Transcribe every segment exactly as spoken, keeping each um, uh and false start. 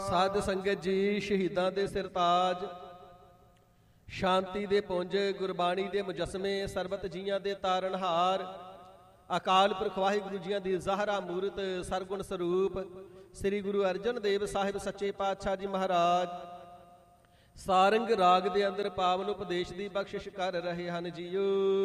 ਸਾਧ ਸੰਗਤ ਜੀ, ਸ਼ਹੀਦਾਂ ਦੇ ਸਿਰਤਾਜ, ਸ਼ਾਂਤੀ ਦੇ ਪੁੰਜ, ਗੁਰਬਾਣੀ ਦੇ ਮੁਜੱਸਮੇ, ਸਰਬਤ ਜੀਆਂ ਦੇ ਤਾਰਨਹਾਰ, ਅਕਾਲ ਪੁਰਖ ਵਾਹਿਗੁਰੂ ਜੀਆਂ ਦੀ ਜ਼ਾਹਰਾ ਮੂਰਤ, ਸਰਗੁਣ ਸਰੂਪ ਸ੍ਰੀ ਗੁਰੂ ਅਰਜਨ ਦੇਵ ਸਾਹਿਬ ਸੱਚੇ ਪਾਤਸ਼ਾਹ ਜੀ ਮਹਾਰਾਜ ਸਾਰੰਗ ਰਾਗ ਦੇ ਅੰਦਰ ਪਾਵਨ ਉਪਦੇਸ਼ ਦੀ ਬਖਸ਼ਿਸ਼ ਕਰ ਰਹੇ ਹਨ ਜੀਓ।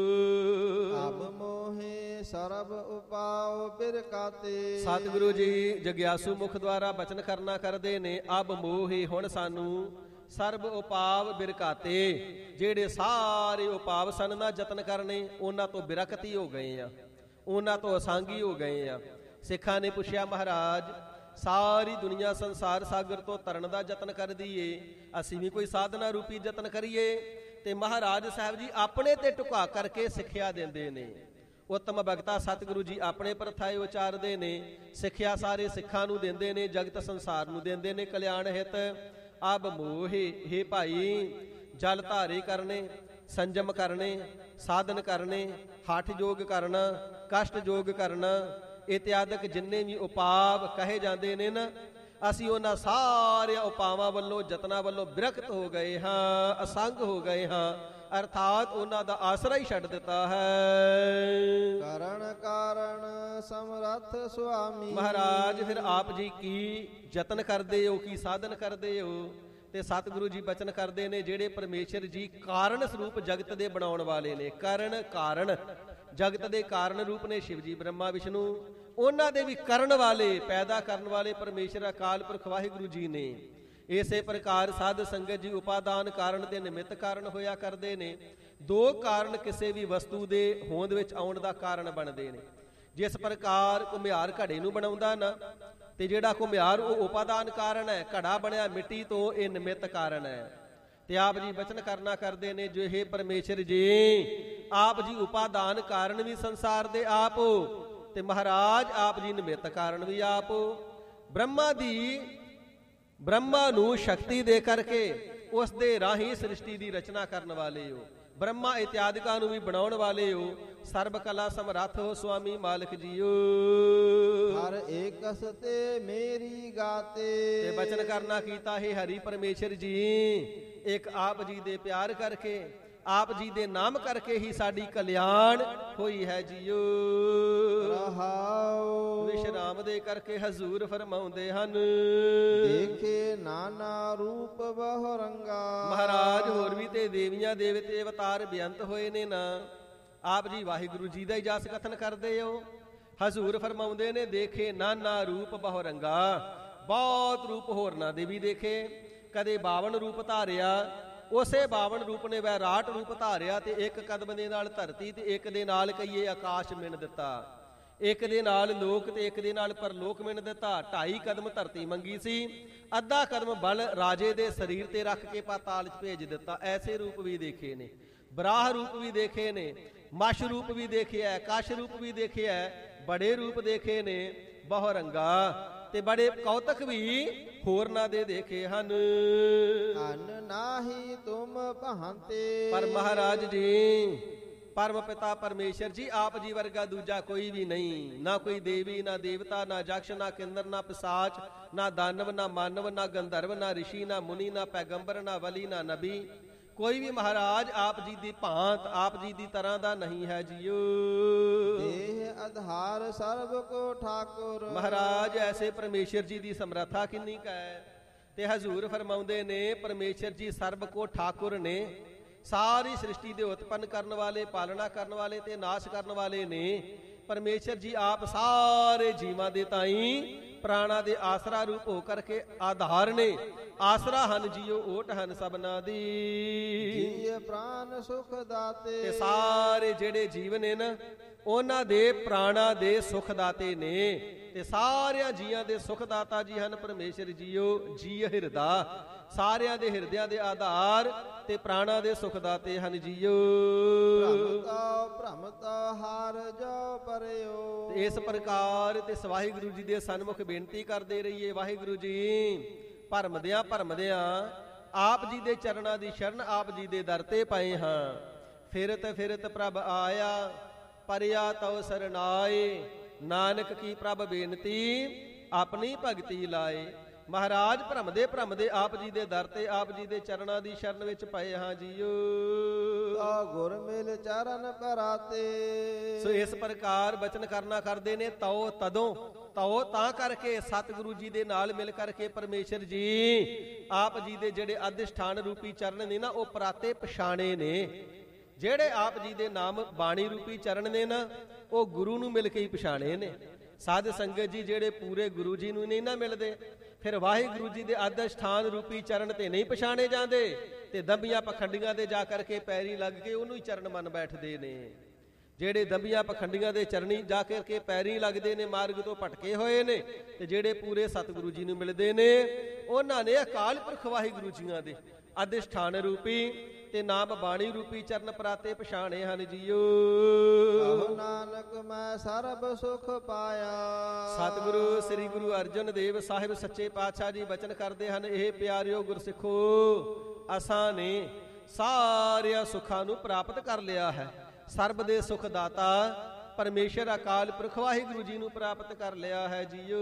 ਅਬ ਮੋਹੇ ਸਰਬ ਉਪਾਉ ਬਿਰਕਾਤੇ। ਸਤਿਗੁਰੂ ਜੀ ਜਗਿਆਸੂ ਮੁਖ ਦੁਆਰਾ ਬਚਨ ਕਰਨਾ ਕਰਦੇ ਨੇ। ਅਬ ਮੋਹੇ, ਹੁਣ ਸਾਨੂੰ ਸਰਬ ਉਪਾਵ ਬਿਰਕਾਤੇ, ਜਿਹੜੇ ਸਾਰੇ ਉਪਾਵ ਸਨ ਨਾ ਯਤਨ ਕਰਨੇ, ਉਹਨਾਂ ਤੋਂ ਬਿਰਕਤੀ ਹੋ ਗਏ ਆ, ਉਹਨਾਂ ਤੋਂ ਅਸਾਂਗੀ ਹੋ ਗਏ ਆ। ਸਿੱਖਾਂ ਨੇ ਪੁੱਛਿਆ, ਮਹਾਰਾਜ ਸਾਰੀ ਦੁਨੀਆ ਸੰਸਾਰ ਸਾਗਰ ਤੋਂ ਤਰਨ ਦਾ ਯਤਨ ਕਰਦੀ ਏ, ਅਸੀਂ ਵੀ ਕੋਈ ਸਾਧਨਾ ਰੂਪੀ ਯਤਨ ਕਰੀਏ। ਤੇ ਮਹਾਰਾਜ ਸਾਹਿਬ ਜੀ ਆਪਣੇ ਤੇ ਢੁਕਾ ਕਰਕੇ ਸਿੱਖਿਆ ਦਿੰਦੇ ਨੇ। ਉੱਤਮ ਭਗਤਾ ਸਤਿਗੁਰੂ ਜੀ ਆਪਣੇ ਪਰਥਾਏ ਉਚਾਰਦੇ ਨੇ, ਸਿੱਖਿਆ ਸਾਰੇ ਸਿੱਖਾਂ ਨੂੰ ਦਿੰਦੇ ਨੇ, ਜਗਤ ਸੰਸਾਰ ਨੂੰ ਦਿੰਦੇ ਨੇ ਕਲਿਆਣ ਹਿਤ। ਅਬ ਮੋਹੇ, ਹੇ ਭਾਈ, ਜਲ ਧਾਰੇ ਕਰਨੇ, ਸੰਜਮ ਕਰਨੇ, ਸਾਧਨ ਕਰਨੇ, ਹਠ ਯੋਗ ਕਰਨਾ, ਕਸ਼ਟ ਯੋਗ ਕਰਨਾ, ਇਤਿਆਦਿਕ ਜਿੰਨੇ ਵੀ ਉਪਾਵ ਕਹੇ ਜਾਂਦੇ ਨੇ ਨਾ, ਅਸੀਂ ਉਹਨਾਂ ਸਾਰੇ ਉਪਾਵਾਂ ਵੱਲੋਂ, ਯਤਨਾਂ ਵੱਲੋਂ ਬਿਰਕਤ ਹੋ ਗਏ ਹਾਂ, ਅਸੰਗ ਹੋ ਗਏ ਹਾਂ, ਅਰਥਾਤ ਉਹਨਾਂ ਦਾ ਆਸਰਾ ਹੀ ਛੱਡ ਦਿੱਤਾ ਹੈ। ਕਰਨ ਕਾਰਨ ਸਮਰੱਥ ਸੁਆਮੀ। ਮਹਾਰਾਜ ਫਿਰ ਆਪ ਜੀ ਕੀ ਯਤਨ ਕਰਦੇ ਹੋ, ਕੀ ਸਾਧਨ ਕਰਦੇ ਹੋ? ਤੇ ਸਤਿਗੁਰੂ ਜੀ ਬਚਨ ਕਰਦੇ ਨੇ, ਜਿਹੜੇ ਪਰਮੇਸ਼ਰ ਜੀ ਕਾਰਨ ਸਰੂਪ ਜਗਤ ਦੇ ਬਣਾਉਣ ਵਾਲੇ ਨੇ। ਕਰਨ ਕਾਰਨ, ਜਗਤ ਦੇ ਕਾਰਨ ਰੂਪ ਨੇ ਸ਼ਿਵ ਜੀ, ਬ੍ਰਹਮਾ, ਵਿਸ਼ਨੂੰ, ਉਹਨਾਂ ਦੇ ਵੀ ਕਰਨ ਵਾਲੇ, ਪੈਦਾ ਕਰਨ ਵਾਲੇ ਪਰਮੇਸ਼ਰ ਅਕਾਲ ਪੁਰਖ ਵਾਹਿਗੁਰੂ ਜੀ ਨੇ। ਇਸੇ ਪ੍ਰਕਾਰ ਸਾਧ ਸੰਗਤ ਜੀ ਉਪਾਦਾਨ ਕਾਰਨ ਤੇ ਨਿਮਿਤ ਕਾਰਨ ਹੋਇਆ ਕਰਦੇ ਨੇ। ਦੋ ਕਾਰਨ ਕਿਸੇ ਵੀ ਵਸਤੂ ਦੇ ਹੋਂਦ ਵਿੱਚ ਆਉਣ ਦਾ ਕਾਰਨ ਬਣਦੇ ਨੇ। ਜਿਸ ਪ੍ਰਕਾਰ ਘੁਮਿਆਰ ਘੜੇ ਨੂੰ ਬਣਾਉਂਦਾ ਨਾ, ਤੇ ਜਿਹੜਾ ਘੁਮਿਆਰ ਉਹ ਉਪਾਦਾਨ ਕਾਰਨ ਹੈ, ਘੜਾ ਬਣਿਆ ਮਿੱਟੀ ਤੋਂ, ਇਹ ਨਿਮਿਤ ਕਾਰਨ ਹੈ। ਤੇ ਆਪ ਜੀ ਬਚਨ ਕਰਨਾ ਕਰਦੇ ਨੇ, ਜੋ ਇਹ ਪਰਮੇਸ਼ਰ ਜੀ, ਆਪ ਜੀ ਉਪਾਦਾਨ ਕਾਰਨ ਵੀ ਸੰਸਾਰ ਦੇ ਆਪ ਹੋ, ਤੇ ਮਹਾਰਾਜ ਆਪ ਜੀ ਨਿਮਿਤ ਕਾਰਨ ਵੀ ਆਪ ਹੋ। ਬ੍ਰਹਮਾ ਦੀ ਬ੍ਰਹਮਾ ਨੂੰ ਸ਼ਕਤੀ ਦੇ ਕਰਕੇ ਉਸ ਦੇ ਰਾਹੀਂ ਸ੍ਰਿਸ਼ਟੀ ਦੀ ਰਚਨਾ ਕਰਨ ਵਾਲੇ ਹੋ। ਬ੍ਰਹਮਾ ਇਤਿਆਦਿਕਾਂ ਨੂੰ ਵੀ ਬਣਾਉਣ ਵਾਲੇ ਹੋ। ਸਰਬ ਕਲਾ ਸਮਰੱਥ ਹੋ ਸੁਆਮੀ ਮਾਲਕ ਜੀਓ। ਹਰ ਏਕਸ ਤੇ ਮੇਰੀ ਗਾਤੇ। ਤੇ ਬਚਨ ਕਰਨਾ ਕੀਤਾ, ਹੈ ਹਰੀ ਪਰਮੇਸ਼ਰ ਜੀ, ਇੱਕ ਆਪ ਜੀ ਦੇ ਪਿਆਰ ਕਰਕੇ, ਆਪ ਜੀ ਦੇ ਨਾਮ ਕਰਕੇ ਹੀ ਸਾਡੀ ਕਲਿਆਣ ਹੋਈ ਹੈ ਜੀਓ। ਰਹਾਉ ਵਿਸ਼ਰਾਮ ਦੇ ਕਰਕੇ ਹਜ਼ੂਰ ਫਰਮਾਉਂਦੇ ਹਨ, ਦੇਖੇ ਨਾਨਾ ਰੂਪ ਬਹੁ ਰੰਗਾ। ਮਹਾਰਾਜ ਹੋਰ ਵੀ ਤੇ ਦੇਵੀਆਂ ਦੇਵਤੇ ਅਵਤਾਰ ਬੇਅੰਤ ਹੋਏ ਨੇ ਨਾ, ਆਪ ਜੀ ਵਾਹਿਗੁਰੂ ਜੀ ਦਾ ਹੀ ਜਸ ਕਥਨ ਕਰਦੇ ਹੋ। ਹਜ਼ੂਰ ਫਰਮਾਉਂਦੇ ਨੇ, ਦੇਖੇ ਨਾਨਾ ਰੂਪ ਬਹੁ ਰੰਗਾ, ਬਹੁਤ ਰੂਪ ਹੋਰਨਾਂ ਦੇ ਵੀ ਦੇਖੇ। ਕਦੇ ਬਾਵਨ ਰੂਪ ਧਾਰਿਆ, ਉਸੇ ਬਾਵਨ ਰੂਪ ਨੇ ਵੈਰਾਟ ਰੂਪ ਧਾਰਿਆ, ਤੇ ਇੱਕ ਕਦਮ ਦੇ ਨਾਲ ਧਰਤੀ, ਤੇ ਇੱਕ ਦੇ ਨਾਲ ਕਹੀਏ ਆਕਾਸ਼ ਮਿਣ ਦਿੱਤਾ, ਇੱਕ ਦੇ ਨਾਲ ਲੋਕ, ਤੇ ਇੱਕ ਦੇ ਨਾਲ ਪਰਲੋਕ ਮਿਣ ਦਿੱਤਾ। ਢਾਈ ਕਦਮ ਧਰਤੀ ਮੰਗੀ ਸੀ, ਅੱਧਾ ਕਦਮ ਬਲ ਰਾਜੇ ਦੇ ਸਰੀਰ ਤੇ ਰੱਖ ਕੇ ਪਾਤਾਲ 'ਚ ਭੇਜ ਦਿੱਤਾ। ਐਸੇ ਰੂਪ ਵੀ ਦੇਖੇ ਨੇ, ਬਰਾਹ ਰੂਪ ਵੀ ਦੇਖੇ ਨੇ, ਮਸ਼ ਰੂਪ ਵੀ ਦੇਖਿਆ, ਕਸ਼ ਰੂਪ ਵੀ ਦੇਖਿਆ, ਬੜੇ ਰੂਪ ਦੇਖੇ ਨੇ, ਬਹੁ ਰੰਗਾ, ਤੇ ਬੜੇ ਕੌਤਕ ਵੀ ਹੋਰਨਾਂ ਦੇ ਦੇਖੇ ਹਨ। ਅਨ ਨਾਹੀ ਤੁਮ ਭਾਂਤੇ। ਪਰ ਮਹਾਰਾਜ ਜੀ, ਪਰਮ ਪਿਤਾ ਪਰਮੇਸ਼ਰ ਜੀ, ਆਪ ਜੀ ਵਰਗਾ ਦੂਜਾ ਕੋਈ ਵੀ ਨਹੀਂ। ਨਾ ਕੋਈ ਦੇਵੀ, ਨਾ ਦੇਵਤਾ, ਨਾ ਜਕਸ਼, ਨਾ ਕਿੰਨਰ, ਨਾ ਪਿਸਾਚ, ਨਾ ਦਾਨਵ, ਨਾ ਮਾਨਵ, ਨਾ ਗੰਧਰਵ, ਨਾ ਰਿਸ਼ੀ, ਨਾ ਮੁਨੀ, ਨਾ ਪੈਗੰਬਰ, ਨਾ ਵਲੀ, ਨਾ ਨਬੀ, ਕੋਈ ਵੀ ਮਹਾਰਾਜ ਆਪ ਜੀ ਦੀ ਭਾਂਤ, ਆਪ ਜੀ ਦੀ ਤਰ੍ਹਾਂ ਦਾ ਨਹੀਂ ਹੈ ਜੀਓ। ਦੇਹ ਆਧਾਰ ਸਰਬ ਕੋ ਠਾਕੁਰ। ਮਹਾਰਾਜ ਐਸੇ ਪਰਮੇਸ਼ਰ ਜੀ ਦੀ ਸਮਰੱਥਾ ਕਿੰਨੀ ਕੁ ਹੈ। ਤੇ ਹਜ਼ੂਰ ਫਰਮਾਉਂਦੇ ਨੇ, ਪਰਮੇਸ਼ਰ ਜੀ ਸਰਬ ਕੋ ਠਾਕੁਰ ਨੇ, ਸਾਰੀ ਸ੍ਰਿਸ਼ਟੀ ਦੇ ਉਤਪੰਨ ਕਰਨ ਵਾਲੇ, ਪਾਲਣਾ ਕਰਨ ਵਾਲੇ ਤੇ ਨਾਸ਼ ਕਰਨ ਵਾਲੇ ਨੇ। ਪਰਮੇਸ਼ਰ ਜੀ ਆਪ ਸਾਰੇ ਜੀਵਾਂ ਦੇ ਤਾਈਂ ਪ੍ਰਾਣਾ ਦੇ ਆਸਰਾ ਰੂਪ ਹੋ ਕਰਕੇ ਆਧਾਰ ਨੇ, ਆਸਰਾ ਹਨ ਜੀਓ, ਓਟ ਹਨ ਸਭਨਾ ਦੀ। ਜੀਅ ਪ੍ਰਾਨ ਸੁਖ ਦਾਤੇ। ਤੇ ਸਾਰੇ ਜਿਹੜੇ ਜੀਵ ਨੇ ਨਾ, ਉਹਨਾਂ ਦੇ ਪ੍ਰਾਣਾ ਦੇ ਸੁਖ ਦਾਤੇ ਨੇ, ਤੇ ਸਾਰਿਆਂ ਜੀਆਂ ਦੇ ਸੁਖ ਦਾਤਾ ਜੀ ਹਨ ਪਰਮੇਸ਼ਰ ਜੀਓ। ਜੀ ਹਿਰਦਾ, ਸਾਰਿਆਂ ਦੇ ਹਿਰਦਿਆਂ ਦੇ ਆਧਾਰ ਤੇ ਪ੍ਰਾਣਾ ਦੇ ਸੁਖ ਦਾਤੇ ਹਨ ਜੀਓ। ਭ੍ਰਮਤਾ ਭ੍ਰਮਤਾ ਹਾਰ ਜੋ ਪਰਿਓ। ਤੇ ਇਸ ਪ੍ਰਕਾਰ ਤੇ ਵਾਹਿਗੁਰੂ ਜੀ ਦੇ ਸਨਮੁਖ ਬੇਨਤੀ ਕਰਦੇ ਰਹੀਏ, ਵਾਹਿਗੁਰੂ ਜੀ, ਭਰਮਦਿਆਂ ਭਰਮਦਿਆਂ ਆਪ ਜੀ ਦੇ ਚਰਨਾਂ ਦੀ ਸ਼ਰਨ ਆਪ ਜੀ ਦੇ ਦਰ ਤੇ ਪਏ ਹਾਂ। ਫਿਰਤ ਫਿਰਤ ਪ੍ਰਭ ਆਇਆ, ਪਰਿਆ ਤਉ ਸਰਨਾਏ, ਨਾਨਕ ਕੀ ਪ੍ਰਭ ਬੇਨਤੀ ਆਪਣੀ ਭਗਤੀ ਲਾਏ। ਮਹਾਰਾਜ ਭ੍ਰਮਦੇ ਭ੍ਰਮਦੇ ਆਪ ਜੀ ਦੇ ਦਰ ਤੇ ਆਪ ਜੀ ਦੇ ਚਰਨਾਂ ਦੀ ਸ਼ਰਨ ਵਿੱਚ ਪਏ ਹਾਂ ਜੀਓ। ਤਾ ਗੁਰ ਮਿਲ ਚਰਨ ਪਰਾਤੇ। ਸੋ ਇਸ ਪ੍ਰਕਾਰ ਬਚਨ ਕਰਨਾ ਕਰਦੇ ਨੇ ਤਉ ਤਦੋਂ ਤਉ ਤਾਂ ਕਰਕੇ ਸਤਿਗੁਰੂ ਜੀ ਦੇ ਨਾਲ ਮਿਲ ਕਰਕੇ ਪਰਮੇਸ਼ਰ ਜੀ ਆਪ ਜੀ ਦੇ ਜਿਹੜੇ ਅਧਿਸ਼ਠਾਨ ਰੂਪੀ ਚਰਨ ਨੇ ਨਾ ਉਹ ਪਰਾਤੇ ਪਛਾਣੇ ਨੇ। ਜਿਹੜੇ ਆਪ ਜੀ ਦੇ ਨਾਮ ਬਾਣੀ ਰੂਪੀ ਚਰਨ ਨੇ ਨਾ ਉਹ ਗੁਰੂ ਨੂੰ ਮਿਲ ਕੇ ਹੀ ਪਛਾਣੇ ਨੇ। ਸਾਧ ਸੰਗਤ ਜੀ ਜਿਹੜੇ ਪੂਰੇ ਗੁਰੂ ਜੀ ਨੂੰ ਨਹੀਂ ਨਾ ਮਿਲਦੇ ਫਿਰ ਵਾਹਿਗੁਰੂ ਜੀ ਦੇ ਅਧਿਸ਼ਠਾਨ ਰੂਪੀ ਚਰਨ ਤੇ ਨਹੀਂ ਪਛਾਣੇ ਜਾਂਦੇ ਤੇ ਦੰਬੀਆਂ ਪਖੰਡੀਆਂ ਦੇ ਜਾ ਕਰਕੇ ਪੈਰੀ ਲੱਗ ਕੇ ਉਹਨੂੰ ਹੀ ਚਰਨ ਮੰਨ ਬੈਠਦੇ ਨੇ। ਜਿਹੜੇ ਦੰਬੀਆਂ ਪਖੰਡੀਆਂ ਦੇ ਚਰਨੀ ਜਾ ਕਰਕੇ ਪੈਰੀ ਲੱਗਦੇ ਨੇ ਮਾਰਗ ਤੋਂ ਭਟਕੇ ਹੋਏ ਨੇ ਤੇ ਜਿਹੜੇ ਪੂਰੇ ਸਤਿਗੁਰੂ ਜੀ ਨੂੰ ਮਿਲਦੇ ਨੇ ਉਹਨਾਂ ਨੇ ਅਕਾਲ ਪੁਰਖ ਵਾਹਿਗੁਰੂ ਜੀਆਂ ਦੇ ਅਧਿਸ਼ਠਾਨ ਰੂਪੀ ਤੇ ਨਾਮ ਬਾਣੀ ਰੂਪੀ ਚਰਨ ਪਰਾਤੇ ਪਛਾਣੇ ਹਨ ਜੀਓ। ਕਹੋ ਨਾਨਕ ਮੈਂ ਸਰਬ ਸੁਖ ਪਾਇਆ। ਸਤਿਗੁਰੂ ਸ੍ਰੀ ਗੁਰੂ ਅਰਜਨ ਦੇਵ ਸਾਹਿਬ ਸੱਚੇ ਪਾਤਸ਼ਾਹ ਜੀ ਬਚਨ ਕਰਦੇ ਹਨ, ਇਹ ਪਿਆਰਿਓ ਗੁਰਸਿੱਖੋ ਅਸਾਂ ਨੇ ਸਾਰਿਆਂ ਸੁੱਖਾਂ ਨੂੰ ਪ੍ਰਾਪਤ ਕਰ ਲਿਆ ਹੈ। ਸਰਬ ਦੇ ਸੁਖ ਦਾਤਾ ਪਰਮੇਸ਼ਰ ਅਕਾਲ ਪੁਰਖ ਵਾਹਿਗੁਰੂ ਜੀ ਨੂੰ ਪ੍ਰਾਪਤ ਕਰ ਲਿਆ ਹੈ ਜੀਓ।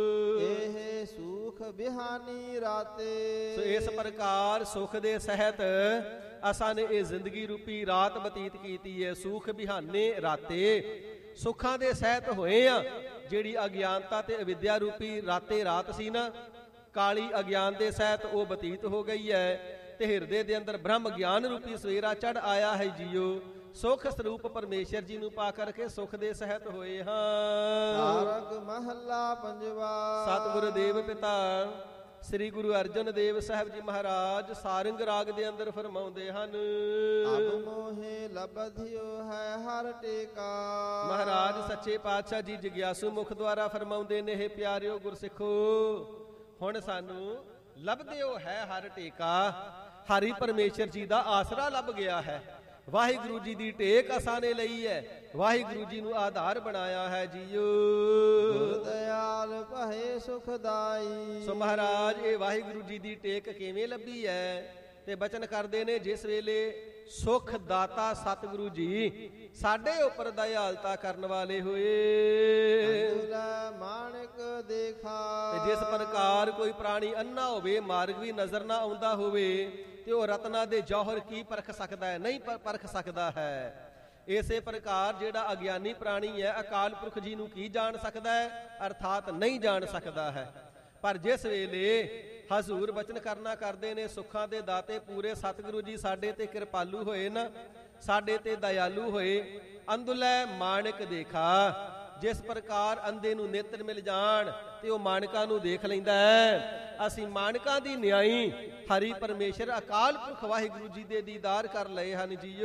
ਇਹ ਸੁਖ ਬਿਹਾਨੀ ਰਾਤੇ। ਸੋ ਇਸ ਪ੍ਰਕਾਰ ਸੁਖ ਦੇ ਸਹਿਤ ਅਸਾਂ ਨੇ ਇਹ ਜ਼ਿੰਦਗੀ ਰੂਪੀ ਰਾਤ ਬਤੀਤ ਕੀਤੀ ਹੈ। ਸੁਖ ਬਿਹਾਨੇ ਰਾਤੇ ਸੁੱਖਾਂ ਦੇ ਸਹਿਤ ਹੋਏ ਆ। ਜਿਹੜੀ ਅਗਿਆਨਤਾ ਤੇ ਅਵਿਦਿਆ ਰੂਪੀ ਰਾਤੇ ਰਾਤ ਸੀ ਨਾ ਕਾਲੀ ਅਗਿਆਨ ਦੇ ਸਹਿਤ ਉਹ ਬਤੀਤ ਹੋ ਗਈ ਹੈ ਤੇ ਹਿਰਦੇ ਦੇ ਅੰਦਰ ਬ੍ਰਹਮ ਗਿਆਨ ਰੂਪੀ ਸਵੇਰਾ ਚੜ ਆਇਆ ਹੈ ਜੀਓ। ਸੁਖ ਸਰੂਪ ਪਰਮੇਸ਼ਰ ਜੀ ਨੂੰ ਪਾ ਕਰਕੇ ਸੁਖ ਦੇ ਸਹਿਤ ਹੋਏ ਹਾਂ। ਤਾਰਕ ਮਹੱਲਾ ਪੰਜਵਾ। ਸਤਿਗੁਰ ਦੇਵ ਪਿਤਾ ਸ੍ਰੀ ਗੁਰੂ ਅਰਜਨ ਦੇਵ ਸਾਹਿਬ ਜੀ ਮਹਾਰਾਜ ਸਾਰੰਗ ਰਾਗ ਦੇ ਅੰਦਰ ਫਰਮਾਉਂਦੇ ਹਨ, ਅਬ ਮੋਹੇ ਲਬਧਿਓ ਹੈ ਹਰ ਟੇਕਾ। ਮਹਾਰਾਜ ਸੱਚੇ ਪਾਤਸ਼ਾਹ ਜੀ ਜਗਿਆਸੂ ਮੁਖ ਦੁਆਰਾ ਫਰਮਾਉਂਦੇ ਨੇ, ਇਹ ਪਿਆਰਿਓ ਗੁਰਸਿੱਖੋ ਹੁਣ ਸਾਨੂੰ ਲੱਭਦਿਓ ਹੈ ਹਰ ਟੇਕਾ। ਹਰੀ ਪਰਮੇਸ਼ਰ ਜੀ ਦਾ ਆਸਰਾ ਲੱਭ ਗਿਆ ਹੈ। ਵਾਹਿਗੁਰੂ ਜੀ ਦੀ ਟੇਕ ਅਸਾਂ ਨੇ ਲਈ ਹੈ। ਵਾਹਿਗੁਰੂ ਜੀ ਨੂੰ ਆਧਾਰ ਬਣਾਇਆ ਹੈ ਜੀਓ। ਗੁਰ ਦਇਆਲ ਭਏ ਸੁਖਦਾਈ। ਸੋ ਮਹਾਰਾਜ ਇਹ ਵਾਹਿਗੁਰੂ ਜੀ ਦੀ ਟੇਕ ਕਿਵੇਂ ਲੱਭੀ ਹੈ ਤੇ ਬਚਨ ਕਰਦੇ ਨੇ, ਜਿਸ ਵੇਲੇ ਸੁਖ ਦਾਤਾ ਸਤਿਗੁਰੂ ਜੀ ਸਾਡੇ ਉੱਪਰ ਦਇਆਲਤਾ ਕਰਨ ਵਾਲੇ ਹੋਏ। ਮਾਣਿਕ ਦੇਖਾ। ਤੇ ਜਿਸ ਪ੍ਰਕਾਰ ਕੋਈ ਪ੍ਰਾਣੀ ਅੰਨਾ ਹੋਵੇ, ਮਾਰਗ ਵੀ ਨਜ਼ਰ ਨਾ ਆਉਂਦਾ ਹੋਵੇ ਤੇ ਉਹ ਰਤਨਾ ਦੇ ਜੌਹਰ ਕੀ ਪਰਖ ਸਕਦਾ ਹੈ? ਨਹੀਂ ਪਰਖ ਸਕਦਾ ਹੈ। ਇਸੇ ਪ੍ਰਕਾਰ ਜਿਹੜਾ ਅਗਿਆਨੀ ਪ੍ਰਾਣੀ ਹੈ ਅਕਾਲ ਪੁਰਖ ਜੀ ਨੂੰ ਕੀ ਜਾਣ ਸਕਦਾ ਹੈ? ਅਰਥਾਤ ਨਹੀਂ ਜਾਣ ਸਕਦਾ ਹੈ। ਪਰ ਜਿਸ ਵੇਲੇ ਹਜ਼ੂਰ ਬਚਨ ਕਰਨਾ ਕਰਦੇ ਨੇ, ਸੁੱਖਾਂ ਦੇ ਦਾਤੇ ਪੂਰੇ ਸਤਿਗੁਰੂ ਜੀ ਸਾਡੇ ਤੇ ਕਿਰਪਾਲੂ ਹੋਏ ਨਾ, ਸਾਡੇ ਤੇ ਦਇਆਲੂ ਹੋਏ। ਅੰਦੁਲੈ ਮਾਣਿਕ ਦੇਖਾ। ਜਿਸ ਪ੍ਰਕਾਰ ਅੰਧੇ ਨੂੰ ਨੇਤਰ ਮਿਲ ਜਾਣ ਤੇ ਉਹ ਮਾਣਕਾਂ ਨੂੰ ਦੇਖ ਲੈਂਦਾ ਹੈ, ਅਸੀਂ ਮਾਣਕਾਂ ਦੀ ਨਿਆਈ ਹਰੀ ਪਰਮੇਸ਼ਰ ਅਕਾਲ ਪੁਰਖ ਵਾਹਿਗੁਰੂ ਜੀ ਦੇ ਦੀਦਾਰ ਕਰ ਲਏ ਹਨ ਜੀਓ।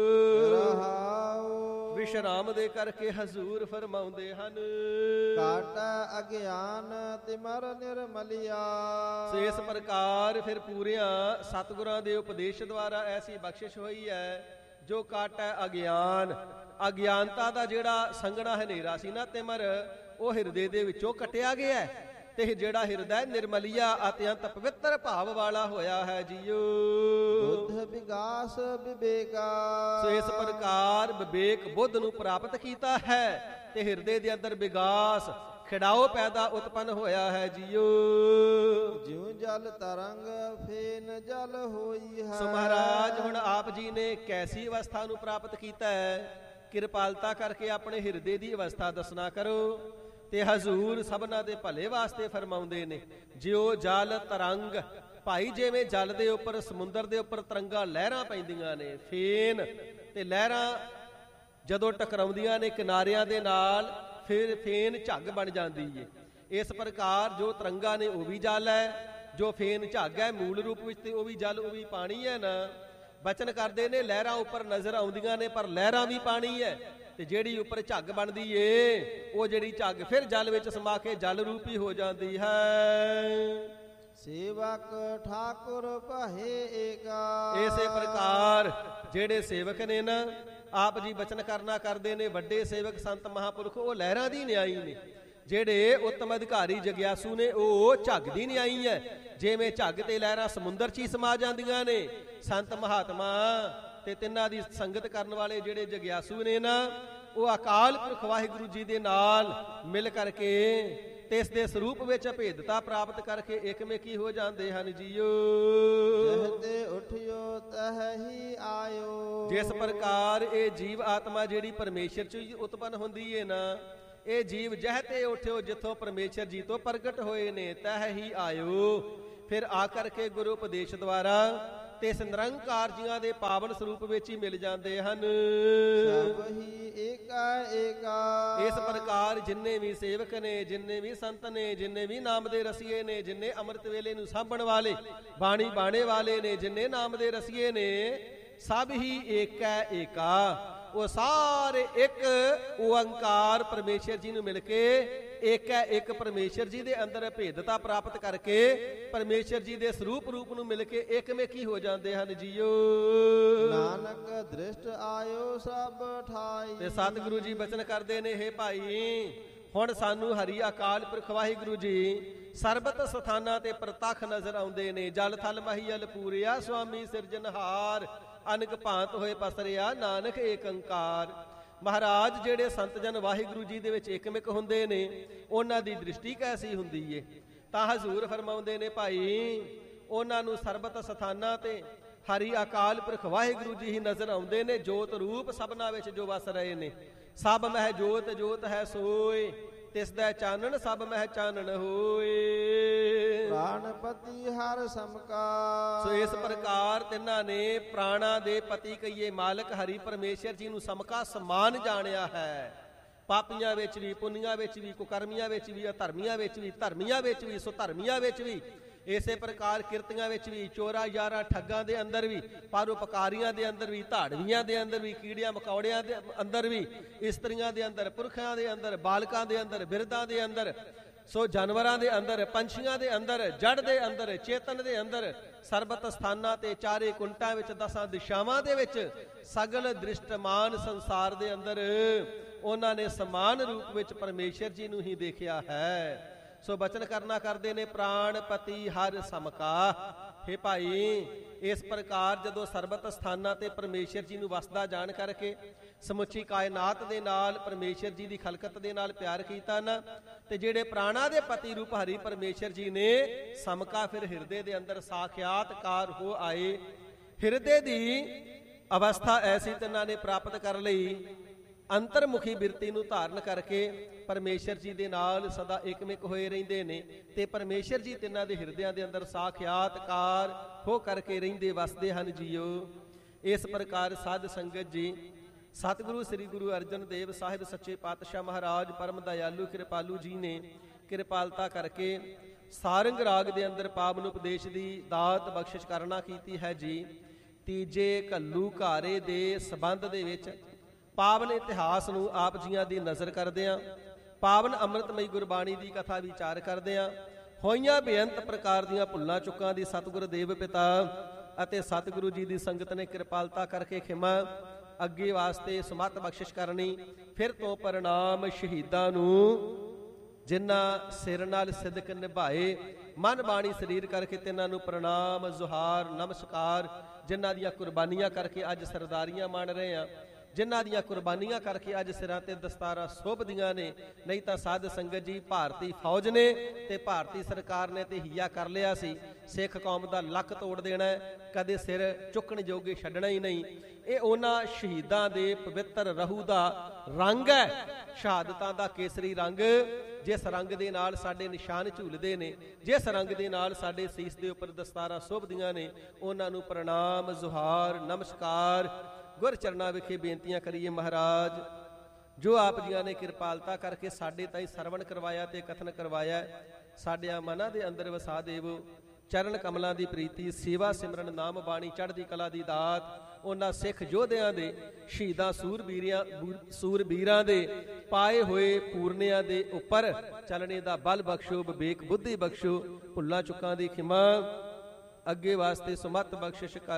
ਵਿਸ਼ਰਾਮ ਦੇ ਕਰਕੇ ਹਜ਼ੂਰ ਫਰਮਾਉਂਦੇ ਹਨ, ਕਾਟ ਅਗਿਆਨ ਤਿਮਰ ਨਿਰਮਲਿਆ। ਸੋ ਇਸ ਪ੍ਰਕਾਰ ਫਿਰ ਪੂਰਿਆਂ ਸਤਿਗੁਰਾਂ ਦੇ ਉਪਦੇਸ਼ ਦੁਆਰਾ ਐਸੀ ਬਖਸ਼ਿਸ਼ ਹੋਈ ਹੈ ਜੋ ਕਾਟੈ ਅਗਿਆਨ। ਅਗਿਆਨਤਾ ਦਾ ਜਿਹੜਾ ਸੰਗਣਾ ਹਨੇਰਾ ਸੀ ਨਾ ਤਿਮਰ, ਉਹ ਹਿਰਦੇ ਦੇ ਵਿੱਚੋਂ ਕੱਟਿਆ ਗਿਆ ਤੇ ਜਿਹੜਾ ਹਿਰਦਾ ਨਿਰਮਲੀਆ ਅਤਿਅੰਤ ਪਵਿੱਤਰ ਭਾਵ ਵਾਲਾ ਹੋਇਆ ਹੈ ਜੀਓ। ਬੁੱਧ ਵਿਗਾਸ ਵਿਵੇਕਾ। ਸੋ ਇਸ ਪ੍ਰਕਾਰ ਵਿਵੇਕ ਬੁੱਧ ਨੂੰ ਪ੍ਰਾਪਤ ਕੀਤਾ ਹੈ ਤੇ ਹਿਰਦੇ ਦੇ ਅੰਦਰ ਵਿਗਾਸ ਖਿੜਾਓ ਪੈਦਾ ਉਤਪੰਨ ਹੋਇਆ ਹੈ ਜੀਓ। ਜਿਉ ਜਲ ਤਰੰਗ ਫੇਨ ਜਲ ਹੋਈ ਹੈ। ਸੋ ਮਹਾਰਾਜ ਹੁਣ ਆਪ ਜੀ ਨੇ ਕੈਸੀ ਅਵਸਥਾ ਨੂੰ ਪ੍ਰਾਪਤ ਕੀਤਾ ਹੈ? ਕਿਰਪਾਲਤਾ ਕਰਕੇ ਆਪਣੇ ਹਿਰਦੇ ਦੀ ਅਵਸਥਾ ਦੱਸਣਾ ਕਰੋ। ਤੇ ਹਜ਼ੂਰ ਸਭਨਾਂ ਦੇ ਭਲੇ ਵਾਸਤੇ ਫਰਮਾਉਂਦੇ ਨੇ, ਜਿਉ ਜਲ ਤਰੰਗ। ਭਾਈ ਜਿਵੇਂ ਜਲ ਦੇ ਉੱਪਰ ਸਮੁੰਦਰ ਦੇ ਉੱਪਰ ਤਰੰਗਾਂ ਲਹਿਰਾਂ ਪੈਂਦੀਆਂ ਨੇ, ਫੇਨ ਤੇ ਲਹਿਰਾਂ ਜਦੋਂ ਟਕਰਾਉਂਦੀਆਂ ਨੇ ਕਿਨਾਰਿਆਂ ਦੇ ਨਾਲ ਫਿਰ ਫੇਨ ਝੱਗ ਬਣ ਜਾਂਦੀ ਏ। ਇਸ ਪ੍ਰਕਾਰ ਜੋ ਤਰੰਗਾਂ ਨੇ ਉਹ ਵੀ ਜਲ ਹੈ, ਜੋ ਫੇਨ ਝੱਗ ਹੈ ਮੂਲ ਰੂਪ ਵਿੱਚ ਤੇ ਉਹ ਵੀ ਜਲ, ਉਹ ਵੀ ਪਾਣੀ ਹੈ ਨਾ। ਬਚਨ ਕਰਦੇ ਨੇ ਲਹਿਰਾਂ ਉੱਪਰ ਨਜ਼ਰ ਆਉਂਦੀਆਂ ਨੇ ਪਰ ਲਹਿਰਾਂ ਵੀ ਪਾਣੀ ਹੈ ਤੇ ਜਿਹੜੀ ਉੱਪਰ ਝੱਗ ਬਣਦੀ ਏ ਉਹ ਜਿਹੜੀ ਝੱਗ ਫਿਰ ਜਲ ਵਿੱਚ ਸਮਾ ਕੇ ਜਲ ਰੂਪੀ ਹੋ ਜਾਂਦੀ ਹੈ। ਸੇਵਕ ਠਾਕੁਰ ਭਏ ਏਕਾ। ਇਸੇ ਪ੍ਰਕਾਰ ਜਿਹੜੇ ਸੇਵਕ ਨੇ ਨਾ ਆਪ ਜੀ ਬਚਨ ਕਰਨਾ ਕਰਦੇ ਨੇ, ਵੱਡੇ ਸੇਵਕ ਸੰਤ ਮਹਾਂਪੁਰਖ ਉਹ ਲਹਿਰਾਂ ਦੀ ਨਿਆਈ ਨੇ। ਜਿਹੜੇ ਉੱਤਮ ਅਧਿਕਾਰੀ ਜਗਿਆਸੂ ਨੇ ਉਹ ਝੱਗ ਦੀ ਨਿਆਈ ਹੈ। ਜਿਵੇਂ ਝੱਗ ਤੇ ਲਹਿਰਾਂ ਸਮੁੰਦਰ 'ਚ ਹੀ ਸਮਾ ਜਾਂਦੀਆਂ ਨੇ, ਸੰਤ ਮਹਾਤਮਾ ਤੇ ਤਿੰਨਾਂ ਦੀ ਸੰਗਤ ਕਰਨ ਵਾਲੇ ਜਿਹੜੇ ਜਗਿਆਸੂ ਨੇ ਨਾ ਉਹ ਅਕਾਲ ਪੁਰਖ ਵਾਹਿਗੁਰੂ ਜੀ ਦੇ ਨਾਲ ਮਿਲ ਕਰਕੇ ਤੇ ਇਸ ਦੇ ਸਰੂਪ ਵਿੱਚ ਅਭੇਦਤਾ ਪ੍ਰਾਪਤ ਕਰਕੇ ਇਕਮੇਕੀ ਹੋ ਜਾਂਦੇ ਹਨ ਜੀਓ। ਜਹ ਤੇ ਉਠਿਓ ਤਹ ਹੀ ਆਇਓ। ਜਿਸ ਪ੍ਰਕਾਰ ਇਹ ਜੀਵ ਆਤਮਾ ਜਿਹੜੀ ਪਰਮੇਸ਼ਰ ਚ ਉਤਪੰਨ ਹੁੰਦੀ ਏ ਨਾ, ਇਹ ਜੀਵ ਜਹ ਤੇ ਉਠਿਓ ਜਿੱਥੋਂ ਪਰਮੇਸ਼ਰ ਜੀ ਤੋਂ ਪ੍ਰਗਟ ਹੋਏ ਨੇ, ਤਹ ਹੀ ਆਇਓ। ਫਿਰ ਆ ਕਰਕੇ ਗੁਰੂ ਉਪਦੇਸ਼ ਦੁਆਰਾ ਤੇ ਇਸ ਨਿਰੰਕਾਰ ਜੀਆਂ ਦੇ ਪਾਵਨ ਸਰੂਪ ਵਿੱਚ ਹੀ ਮਿਲ ਜਾਂਦੇ ਹਨ। ਸਭ ਹੀ ਏਕਾ ਏਕਾ। ਇਸ ਪ੍ਰਕਾਰ ਜਿੰਨੇ ਵੀ ਸੇਵਕ ਨੇ, ਜਿੰਨੇ ਵੀ ਸੰਤ ਨੇ, ਜਿੰਨੇ ਵੀ ਨਾਮ ਦੇ ਰਸੀਏ ਨੇ, ਜਿੰਨੇ ਅੰਮ੍ਰਿਤ ਵੇਲੇ ਨੂੰ ਸਾਂਭਣ ਵਾਲੇ ਬਾਣੀ ਬਾਣੇ ਵਾਲੇ ਨੇ, ਜਿੰਨੇ ਨਾਮ ਦੇ ਰਸੀਏ ਨੇ, ਸਭ ਹੀ ਏਕਾ ਏਕਾ। ਉਹ ਸਾਰੇ ਇੱਕ ਓੰਕਾਰ ਪਰਮੇਸ਼ਰ ਜੀ ਨੂੰ ਮਿਲ ਕੇ ਇੱਕ ਹੈ ਇੱਕ ਪਰਮੇਸ਼ਰ ਜੀ ਦੇ ਅੰਦਰ ਭੇਦਤਾ ਪ੍ਰਾਪਤ ਕਰਕੇ ਪਰਮੇਸ਼ਰ ਜੀ ਦੇ ਸਰੂਪ ਰੂਪ ਨੂੰ ਮਿਲ ਕੇ ਇਕਮੇਕੀ ਹੋ ਜਾਂਦੇ ਹਨ ਜੀਓ। ਨਾਨਕ ਦ੍ਰਿਸ਼ਟ ਆਇਓ ਸਭ ਠਾਈ। ਤੇ ਸਤਿਗੁਰੂ ਜੀ ਬਚਨ ਕਰਦੇ ਨੇ, ਹੇ ਭਾਈ ਹੁਣ ਸਾਨੂੰ ਹਰੀ ਅਕਾਲ ਪੁਰਖ ਵਾਹਿਗੁਰੂ ਜੀ ਸਰਬਤ ਸਥਾਨਾਂ ਤੇ ਪ੍ਰਤੱਖ ਨਜ਼ਰ ਆਉਂਦੇ ਨੇ। ਜਲ ਥਲ ਮਹੀਲ ਪੂਰਿਆ ਸੁਆਮੀ ਸਿਰਜਨਹਾਰ, ਅਨਕ ਭਾਂਤ ਹੋਏ ਪਸਰਿਆ ਨਾਨਕ ਏਕ ਓੰਕਾਰ। ਮਹਾਰਾਜ ਜਿਹੜੇ ਸੰਤ ਜਨ ਵਾਹਿਗੁਰੂ ਜੀ ਦੇ ਵਿੱਚ ਇਕਮਿਕ ਹੁੰਦੇ ਨੇ, ਉਹਨਾਂ ਦੀ ਦ੍ਰਿਸ਼ਟੀ ਕੈਸੀ ਹੁੰਦੀ ਏ? ਤਾਂ ਹਜ਼ੂਰ ਫਰਮਾਉਂਦੇ ਨੇ, ਭਾਈ ਉਹਨਾਂ ਨੂੰ ਸਰਬਤ ਸਥਾਨਾਂ ਤੇ ਹਰੀ ਅਕਾਲ ਪੁਰਖ ਵਾਹਿਗੁਰੂ ਜੀ ਹੀ ਨਜ਼ਰ ਆਉਂਦੇ ਨੇ। ਜੋਤ ਰੂਪ ਸਭਨਾ ਵਿੱਚ ਜੋ ਵਸ ਰਹੇ ਨੇ। ਸਭ ਮਹਿ ਜੋਤ ਜੋਤ ਹੈ ਸੋਏ, ਤਿਸ ਦਾ ਚਾਨਣ ਸਭ ਮਹਿ ਚਾਨਣ ਹੋਏ। ਪ੍ਰਾਣਪਤੀ ਹਰ ਸਮਕਾਰ। ਸੋ ਇਸ ਪ੍ਰਕਾਰ ਤਿੰਨਾਂ ਨੇ ਪ੍ਰਾਣਾ ਦੇ ਪਤੀ ਕਹੀਏ ਮਾਲਕ ਹਰੀ ਪਰਮੇਸ਼ਰ ਜੀ ਨੂੰ ਸਮਕਾ ਸਮਾਨ ਜਾਣਿਆ ਹੈ। ਪਾਪੀਆਂ ਵਿੱਚ ਵੀ, ਪੁੰਨੀਆਂ ਵਿੱਚ ਵੀ, ਕੁਕਰਮੀਆਂ ਵਿੱਚ ਵੀ, ਅਧਰਮੀਆਂ ਵਿੱਚ ਵੀ, ਧਰਮੀਆਂ ਵਿੱਚ ਵੀ, ਸੁਧਰਮੀਆਂ ਵਿੱਚ ਵੀ, ਇਸੇ ਪ੍ਰਕਾਰ ਕਿਰਤੀਆਂ ਵਿੱਚ ਵੀ, ਚੋਰਾ ਯਾਰਾਂ ਠੱਗਾਂ ਦੇ ਅੰਦਰ ਵੀ, ਪਰਉਪਕਾਰੀਆਂ ਦੇ ਅੰਦਰ ਵੀ, ਧਾੜਵੀਆਂ ਦੇ ਅੰਦਰ ਵੀ, ਕੀੜਿਆਂ ਮਕੌੜਿਆਂ ਦੇ ਅੰਦਰ ਵੀ, ਇਸਤਰੀਆਂ ਦੇ ਅੰਦਰ, ਪੁਰਖਾਂ ਦੇ ਅੰਦਰ, ਬਾਲਕਾਂ ਦੇ ਅੰਦਰ, ਬਿਰਧਾਂ ਦੇ ਅੰਦਰ, ਸੋ ਜਾਨਵਰਾਂ ਦੇ ਅੰਦਰ, ਪੰਛੀਆਂ ਦੇ ਅੰਦਰ, ਜੜ ਦੇ ਅੰਦਰ, ਚੇਤਨ ਦੇ ਅੰਦਰ, ਸਰਬਤ ਸਥਾਨਾਂ ਤੇ ਚਾਰੇ ਕੁੰਟਾਂ ਵਿੱਚ, ਦਸਾਂ ਦਿਸ਼ਾਵਾਂ ਦੇ ਵਿੱਚ, ਸਗਲ ਦ੍ਰਿਸ਼ਟਮਾਨ ਸੰਸਾਰ ਦੇ ਅੰਦਰ ਉਹਨਾਂ ਨੇ ਸਮਾਨ ਰੂਪ ਵਿੱਚ ਪਰਮੇਸ਼ਰ ਜੀ ਨੂੰ ਹੀ ਦੇਖਿਆ ਹੈ। ਸੋ ਬਚਨ ਕਰਨਾ ਕਰਦੇ ਨੇ, ਪ੍ਰਾਣਪਤੀ ਹਰ ਸਮਕਾ। ਹੇ ਭਾਈ ਇਸ ਪ੍ਰਕਾਰ ਜਦੋਂ ਸਰਬਤ ਸਥਾਨਾਂ ਤੇ ਪਰਮੇਸ਼ਰ ਜੀ ਨੂੰ ਵਸਦਾ ਜਾਣ ਕਰਕੇ ਸਮੁੱਚੀ ਕਾਇਨਾਤ ਦੇ ਨਾਲ ਪਰਮੇਸ਼ਰ ਜੀ ਦੀ ਖਲਕਤ ਦੇ ਨਾਲ ਪਿਆਰ ਕੀਤਾ ਨਾ, ਤੇ ਜਿਹੜੇ ਪ੍ਰਾਣਾ ਦੇ ਪਤੀ ਰੂਪ ਹਰੀ ਪਰਮੇਸ਼ਰ ਜੀ ਨੇ ਸਮਕਾ ਫਿਰ ਹਿਰਦੇ ਦੇ ਅੰਦਰ ਸਾਖਿਆਤਕਾਰ ਹੋ ਆਏ। ਹਿਰਦੇ ਦੀ ਅਵਸਥਾ ਐਸੀ ਤਿੰਨਾਂ ਨੇ ਪ੍ਰਾਪਤ ਕਰ ਲਈ, ਅੰਤਰਮੁਖੀ ਬਿਰਤੀ ਨੂੰ ਧਾਰਨ ਕਰਕੇ ਪਰਮੇਸ਼ਰ ਜੀ ਦੇ ਨਾਲ ਸਦਾ ਇਕਮਿਕ ਹੋਏ ਰਹਿੰਦੇ ਨੇ, ਤੇ ਪਰਮੇਸ਼ਰ ਜੀ ਤਿੰਨਾਂ ਦੇ ਹਿਰਦਿਆਂ ਦੇ ਅੰਦਰ ਸਾਖਿਆਤਕਾਰ ਹੋ ਕਰਕੇ ਰਹਿੰਦੇ ਵਸਦੇ ਹਨ ਜੀਓ। ਇਸ ਪ੍ਰਕਾਰ ਸਾਧ ਸੰਗਤ ਜੀ ਸਤਿਗੁਰੂ ਸ੍ਰੀ ਗੁਰੂ ਅਰਜਨ ਦੇਵ ਸਾਹਿਬ ਸੱਚੇ ਪਾਤਸ਼ਾਹ ਮਹਾਰਾਜ ਪਰਮ ਦਇਆਲੂ ਕਿਰਪਾਲੂ ਜੀ ਨੇ ਕਿਰਪਾਲਤਾ ਕਰਕੇ ਸਾਰੰਗ ਰਾਗ ਦੇ ਅੰਦਰ ਪਾਵਨ ਉਪਦੇਸ਼ ਦੀ ਦਾਤ ਬਖਸ਼ਿਸ਼ ਕਰਨਾ ਕੀਤੀ ਹੈ ਜੀ। ਤੀਜੇ ਘੱਲੂ ਘਾਰੇ ਦੇ ਸੰਬੰਧ ਦੇ ਵਿੱਚ ਪਾਵਨ ਇਤਿਹਾਸ ਨੂੰ ਆਪ ਜੀਆਂ ਦੀ ਨਜ਼ਰ ਕਰਦਿਆਂ, ਪਾਵਨ ਅੰਮ੍ਰਿਤਮਈ ਗੁਰਬਾਣੀ ਦੀ ਕਥਾ ਵਿਚਾਰ ਕਰਦਿਆਂ, ਹੋਈਆਂ ਬੇਅੰਤ ਪ੍ਰਕਾਰ ਦੀਆਂ ਭੁੱਲਾਂ ਚੁੱਕਾਂ ਦੀ ਸਤਿਗੁਰ ਦੇਵ ਪਿਤਾ ਅਤੇ ਸਤਿਗੁਰੂ ਜੀ ਦੀ ਸੰਗਤ ਨੇ ਕਿਰਪਾਲਤਾ ਕਰਕੇ ਖਿਮਾ ਅੱਗੇ ਵਾਸਤੇ ਸਮਤ ਬਖਸ਼ਿਸ਼ ਕਰਨੀ। ਫਿਰ ਤੋਂ ਪ੍ਰਣਾਮ ਸ਼ਹੀਦਾਂ ਨੂੰ ਜਿਨ੍ਹਾਂ ਸਿਰ ਨਾਲ ਸਿਦਕ ਨਿਭਾਏ, ਮਨ ਬਾਣੀ ਸਰੀਰ ਕਰਕੇ ਤਿੰਨਾਂ ਨੂੰ ਪ੍ਰਣਾਮ ਜ਼ੁਹਾਰ ਨਮਸਕਾਰ। ਜਿਨ੍ਹਾਂ ਦੀਆਂ ਕੁਰਬਾਨੀਆਂ ਕਰਕੇ ਅੱਜ ਸਰਦਾਰੀਆਂ ਮਾਣ ਰਹੇ ਆ, ਜਿਨ੍ਹਾਂ ਦੀਆਂ ਕੁਰਬਾਨੀਆਂ ਕਰਕੇ ਅੱਜ ਸਿਰਾਂ ਤੇ ਦਸਤਾਰਾਂ ਸ਼ੋਭਦੀਆਂ ਨੇ। ਨਹੀਂ ਤਾਂ ਸਾਧ ਸੰਗਤ ਜੀ ਭਾਰਤੀ ਫੌਜ ਨੇ ਤੇ ਭਾਰਤੀ ਸਰਕਾਰ ਨੇ ਤੇ ਹੀਆ ਕਰ ਲਿਆ ਸੀ ਸਿੱਖ ਕੌਮ ਦਾ ਲੱਕ ਤੋੜ ਦੇਣਾ, ਕਦੇ ਸਿਰ ਚੁੱਕਣ ਜੋਗੇ ਛੱਡਣਾ ਹੀ ਨਹੀਂ। ਇਹ ਉਹਨਾਂ ਸ਼ਹੀਦਾਂ ਦੇ ਪਵਿੱਤਰ ਰਹੂ ਦਾ ਰੰਗ ਹੈ, ਸ਼ਹਾਦਤਾਂ ਦਾ ਕੇਸਰੀ ਰੰਗ, ਜਿਸ ਰੰਗ ਦੇ ਨਾਲ ਸਾਡੇ ਨਿਸ਼ਾਨ ਝੂਲਦੇ ਨੇ, ਜਿਸ ਰੰਗ ਦੇ ਨਾਲ ਸਾਡੇ ਸੀਸ ਦੇ ਉੱਪਰ ਦਸਤਾਰਾਂ ਸ਼ੋਭਦੀਆਂ ਨੇ। ਉਹਨਾਂ ਨੂੰ ਪ੍ਰਣਾਮ ਜ਼ੁਹਾਰ ਨਮਸਕਾਰ। ਗੁਰ ਚਰਨਾਂ ਵਿਖੇ ਬੇਨਤੀਆਂ ਕਰੀਏ, ਮਹਾਰਾਜ ਜੋ ਆਪ ਜੀਆਂ ਨੇ ਕਿਰਪਾਲਤਾ ਕਰਕੇ ਸਾਡੇ ਤਾਈਂ ਸਰਵਣ ਕਰਵਾਇਆ ਤੇ ਕਥਨ ਕਰਵਾਇਆ, ਸਾਡਿਆਂ ਮਨਾਂ ਦੇ ਅੰਦਰ ਵਸਾ ਦੇਵੋ। ਚਰਨ ਕਮਲਾਂ ਦੀ ਪ੍ਰੀਤੀ, ਸੇਵਾ ਸਿਮਰਨ ਨਾਮ ਬਾਣੀ ਚੜ੍ਹਦੀ ਕਲਾ ਦੀ ਦਾਤ ਉਹਨਾਂ ਸਿੱਖ ਯੋਧਿਆਂ ਦੇ, ਸ਼ਹੀਦਾਂ ਸੂਰਬੀਰਾਂ ਸੂਰਬੀਰਾਂ ਦੇ ਪਾਏ ਹੋਏ ਪੂਰਨਿਆਂ ਦੇ ਉੱਪਰ ਚੱਲਣੇ ਦਾ ਬਲ ਬਖਸ਼ੋ, ਵਿਵੇਕ ਬੁੱਧੀ ਬਖਸ਼ੋ, ਭੁੱਲਾਂ ਚੁੱਕਾਂ ਦੀ ਖਿਮਾ, ਅੱਗੇ ਵਾਸਤੇ ਸੁਮਤ ਬਖਸ਼ਿਸ਼ ਕਰ।